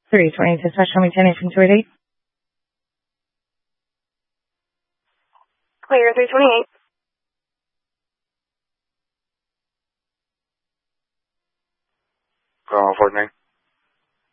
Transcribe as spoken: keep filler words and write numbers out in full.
three twenty dispatch, show me ten eighteen two eight eight. Clear, three twenty-eight. Uh, fourteen.